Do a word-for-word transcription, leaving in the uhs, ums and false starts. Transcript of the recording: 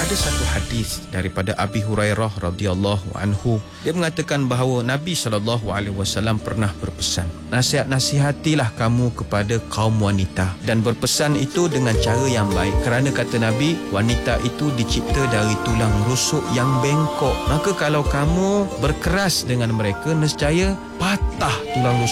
Ada satu hadis daripada Abi Hurairah radhiyallahu anhu. Dia mengatakan bahawa Nabi sallallahu alaihi wasallam pernah berpesan, nasihat-nasihatilah kamu kepada kaum wanita, dan berpesan itu dengan cara yang baik, kerana kata Nabi, wanita itu dicipta dari tulang rusuk yang bengkok. Maka kalau kamu berkeras dengan mereka, nescaya patah tulang rusuk